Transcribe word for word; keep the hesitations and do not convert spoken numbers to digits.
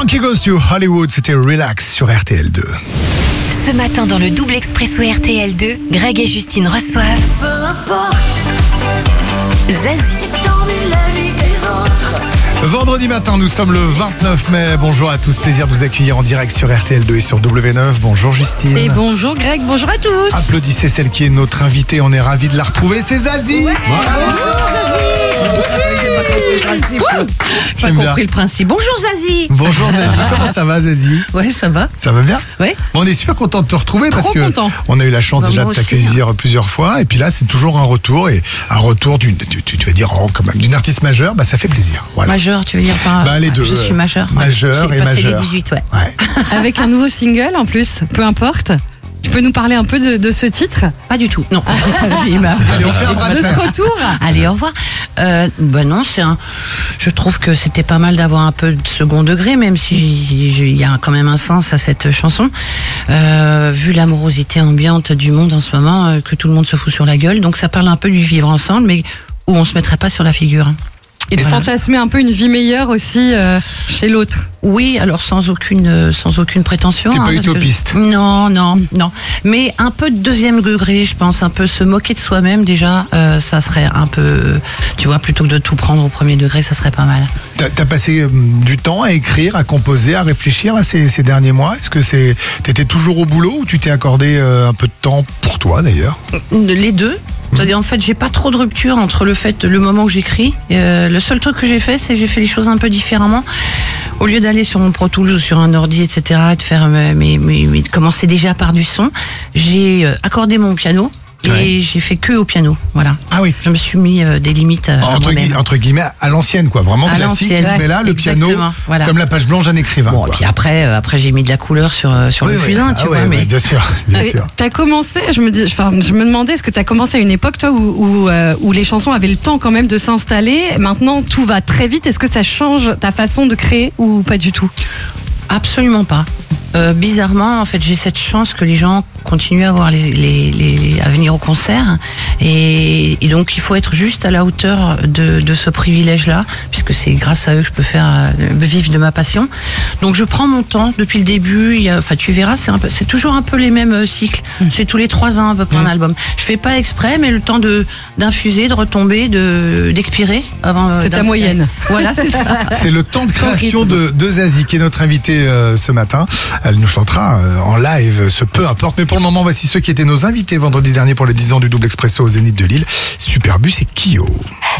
Frankie Goes to Hollywood, c'était Relax sur R T L deux. Ce matin dans le double expresso R T L deux, Greg et Justine reçoivent Peu importe, Zazie. j'ai envie la vie des autres. Vendredi matin, nous sommes le vingt-neuf mai. Bonjour à tous, plaisir de vous accueillir en direct sur R T L deux et sur W neuf. Bonjour Justine. Et bonjour Greg, bonjour à tous. Applaudissez celle qui est notre invitée, on est ravis de la retrouver, c'est Zazie. Ouais. J'ai J'aime bien. compris le principe. Bonjour Zazie. Bonjour Zazie, comment ça va Zazie? Ouais, ça va. Ça va bien? Ouais. Bon, on est super content de te retrouver Trop parce que content. on a eu la chance Bah, déjà moi de aussi, t'accueillir plusieurs fois et puis là c'est toujours un retour et un retour d'une, tu, tu, tu vas dire oh, quand même d'une artiste majeure, bah ça fait plaisir. Voilà. Majeur, tu veux dire par. Bah, les deux, Je suis euh, majeure. ouais. majeure J'ai et passé majeure. les dix-huit, ouais. Ouais. Avec un nouveau single en plus, peu importe. Tu peux nous parler un peu de, de ce titre, Pas du tout. Non. Il m'a- Allez, on fait un bras de de ce fer. retour? Allez, au revoir. Euh, ben non, c'est un. Je trouve que c'était pas mal d'avoir un peu de second degré, même si il y a quand même un sens à cette chanson. Euh, vu l'amorosité ambiante du monde en ce moment, euh, que tout le monde se fout sur la gueule, donc ça parle un peu du vivre ensemble, mais où on se mettrait pas sur la figure. Et de Voilà. fantasmer un peu une vie meilleure aussi euh, chez l'autre. Oui, alors sans aucune, euh, sans aucune prétention. T'es pas parce que- utopiste. Non, non, non. Mais un peu de deuxième degré, je pense, un peu se moquer de soi-même déjà, euh, ça serait un peu, tu vois, plutôt que de tout prendre au premier degré, ça serait pas mal. T'as, t'as passé euh, du temps à écrire, à composer, à réfléchir là ces, ces derniers mois. Est-ce que c'est, t'étais toujours au boulot ou tu t'es accordé euh, un peu de temps pour toi d'ailleurs? Les deux. C'est-à-dire, en fait, j'ai pas trop de rupture entre le fait, le moment où j'écris. Euh, le seul truc que j'ai fait, c'est que j'ai fait les choses un peu différemment. Au lieu d'aller sur mon Pro Tools ou sur un ordi, et cetera, et de faire, mes, mes, mes- mes- commencer déjà par du son, j'ai euh, accordé mon piano et Ouais. j'ai fait que au piano. Voilà. Ah oui. Je me suis mis euh, des limites euh, à Entre, moi-même. gui- entre guillemets à l'ancienne quoi, vraiment À classique. l'ancienne, Mais là le piano, exactement, voilà. comme la page blanche d'un écrivain. Bon, quoi. et puis après, euh, après j'ai mis de la couleur sur, euh, sur Oui, le oui. fusain, Ah tu ouais, vois. ouais, mais bien sûr, bien Et sûr. T'as commencé, je me dis, enfin, je me demandais, est-ce que t'as commencé à une époque, toi, où, où, euh, où les chansons avaient le temps quand même de s'installer. Maintenant, tout va très vite. Est-ce que ça change ta façon de créer ou pas du tout? Absolument pas. Euh, bizarrement, en fait, j'ai cette chance que les gens continuent à avoir les, les, les à venir au concert, et, et donc il faut être juste à la hauteur de, de ce privilège-là, puisque c'est grâce à eux que je peux faire euh, vivre de ma passion. Donc je prends mon temps depuis le début. Il y a, enfin, tu verras, c'est un peu, c'est toujours un peu les mêmes euh, cycles. C'est tous les trois ans à peu près un album. Je fais pas exprès, mais le temps de d'infuser, de retomber, de d'expirer avant. euh, C'est ta d'inspirer. moyenne. Voilà, c'est ça. C'est le temps de création de, de Zazie qui est notre invitée euh, ce matin. Elle nous chantera euh, en live, ce peu importe. Mais pour le moment, voici ceux qui étaient nos invités vendredi dernier pour les dix ans du double expresso au Zénith de Lille. Superbus et Kyo.